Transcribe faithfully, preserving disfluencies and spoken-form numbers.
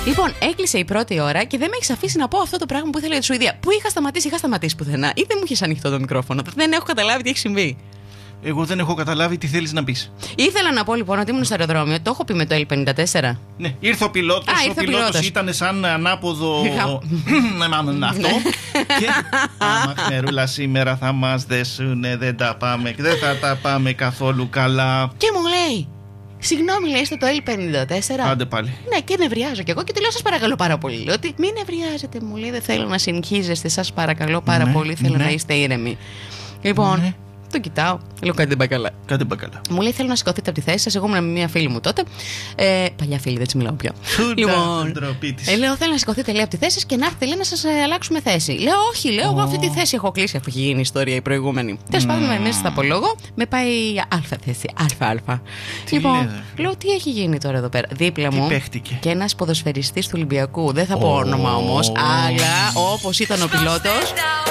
Λοιπόν, έκλεισε η πρώτη ώρα και δεν με έχει αφήσει να πω αυτό το πράγμα που ήθελα για τη Σουηδία. Πού είχα σταματήσει, είχα σταματήσει πουθενά, ή δεν μου είχε ανοιχτό το μικρόφωνο. Δεν έχω καταλάβει τι έχει συμβεί. Εγώ δεν έχω καταλάβει τι θέλεις να πεις. Ήθελα να πω λοιπόν ότι ήμουν στο αεροδρόμιο. Το έχω πει με το Ελ πενήντα τέσσερα. Ναι, ήρθε ο πιλότος. Ο πιλότος ήταν σαν ανάποδο. Αυτό. Και άμα Μερούλα σήμερα θα μας δέσουνε, δεν τα πάμε, δεν θα τα πάμε καθόλου καλά. Και μου λέει, συγγνώμη, λέει, είστε το Ελ πενήντα τέσσερα. Άντε πάλι. Ναι, και νευριάζω κι εγώ και του λέω, σας παρακαλώ πάρα πολύ. Λέω ότι μην νευριάζετε, μου λέει, δεν θέλω να συγχύζεστε, σας παρακαλώ πάρα ναι, πολύ, θέλω ναι. να είστε ήρεμοι. Λοιπόν. Ναι. Το κοιτάω, λέω κάτι δεν πάει καλά. Κάτι δεν πάει καλά. Μου λέει, θέλω να σηκωθείτε από τη θέση σας. Εγώ ήμουν με μια φίλη μου τότε. Ε, παλιά φίλη, δεν τη μιλάω πια. Λοιπόν, ε, λέω, θέλω να σηκωθείτε, λέει, από τη θέση σας και να έρθετε, λέει, να σας ε, αλλάξουμε θέση. Λέω, όχι, λέω, oh. εγώ αυτή τη θέση έχω κλείσει, αφού έχει γίνει η ιστορία η προηγούμενη. Mm. Τέλος πάντων, με μέσα στα απολόγω, με πάει αλφα θέση. ΑΑ. Λοιπόν, λέτε. Λέω, τι έχει γίνει τώρα εδώ πέρα. Δίπλα μου παίχτηκε. Και ένας ποδοσφαιριστής του Ολυμπιακού. Δεν θα πω όνομα όμως, αλλά όπως ήταν ο πιλότος.